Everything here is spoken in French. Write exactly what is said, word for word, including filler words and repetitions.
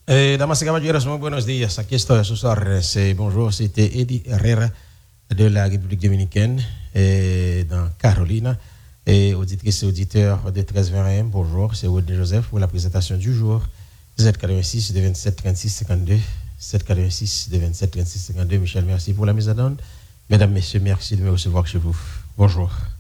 Eh, damas y caballeros, muy buenos días. Aquí estoy a sus órdenes. Eh, bonjour, c'était Eddie Herrera de la République dominicaine, eh, dans Carolina. Et auditrices et auditeurs de treize vingt A M, bonjour, c'est Rodney Joseph pour la présentation du jour. Z quatre-vingt-six de vingt-sept trente-six cinquante-deux, sept quatre-vingt-six de vingt-sept trente-six cinquante-deux. Michel, merci pour la mise en onde. Mesdames, Messieurs, merci de me recevoir chez vous. Bonjour.